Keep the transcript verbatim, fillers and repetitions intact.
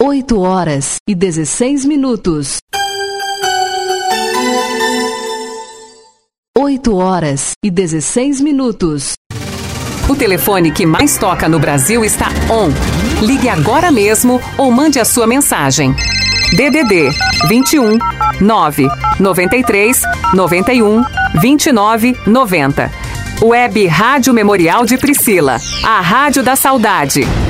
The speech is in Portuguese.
oito horas e dezesseis minutos. oito horas e dezesseis minutos. O telefone que mais toca no Brasil está on. Ligue agora mesmo ou mande a sua mensagem. D D D vinte e um, nove, noventa e três, noventa e um, vinte e nove, noventa. Web Rádio Memorial de Priscila, a Rádio da Saudade.